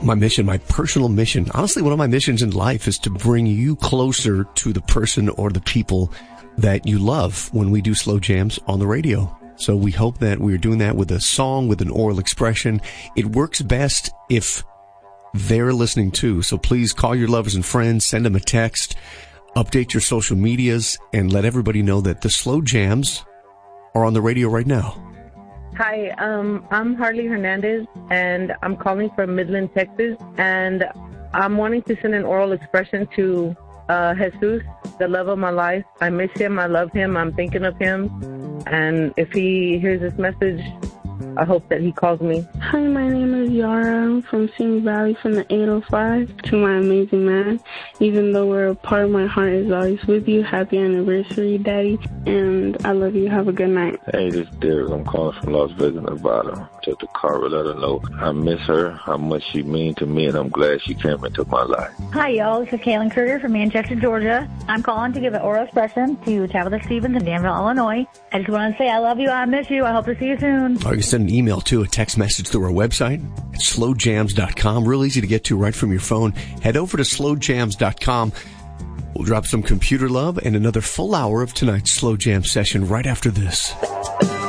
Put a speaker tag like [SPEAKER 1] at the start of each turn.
[SPEAKER 1] my mission, my personal mission, honestly, one of my missions in life is to bring you closer to the person or the people that you love when we do Slow Jams on the radio. So we hope that we're doing that with a song, with an oral expression. It works best if they're listening too. So please call your lovers and friends, send them a text, update your social medias, and let everybody know that the Slow Jams are on the radio right now.
[SPEAKER 2] Hi, I'm Harley Hernandez, and I'm calling from Midland, Texas, and I'm wanting to send an oral expression to Jesus, the love of my life. I miss him. I love him. I'm thinking of him. And if he hears this message, I hope that he calls me.
[SPEAKER 3] Hi, my name is Yara. I'm from Simi Valley, from the 805. To my amazing man, even though we're apart, my heart is always with you. Happy anniversary, Daddy, and I love you. Have a good night.
[SPEAKER 4] Hey, this is Derek. I'm calling from Las Vegas, Nevada. Just to call her, let her know I miss her, how much she means to me, and I'm glad she came into my life.
[SPEAKER 5] Hi, y'all. This is Kaylin Kruger from Manchester, Georgia. I'm calling to give an oral expression to Tabitha Stevens in Danville, Illinois. I just want to say I love you. I miss you. I hope to see you soon.
[SPEAKER 1] Or you can send an email to a text message through our website at slowjams.com. Real easy to get to right from your phone. Head over to slowjams.com. We'll drop some computer love and another full hour of tonight's Slow Jam session right after this.